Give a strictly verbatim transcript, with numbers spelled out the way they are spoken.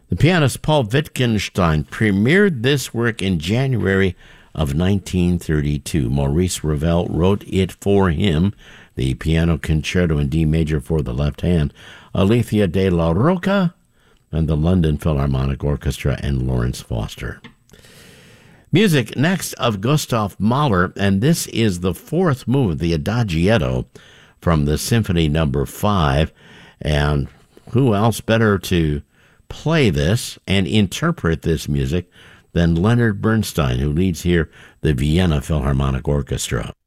The pianist Paul Wittgenstein premiered this work in January of nineteen thirty-two. Maurice Ravel wrote it for him, the Piano Concerto in D major for the left hand, Alethea de la Roca, and the London Philharmonic Orchestra and Lawrence Foster. Music next of Gustav Mahler, and this is the fourth move, the Adagietto, from the Symphony Number Five. And who else better to play this and interpret this music than Leonard Bernstein, who leads here the Vienna Philharmonic Orchestra.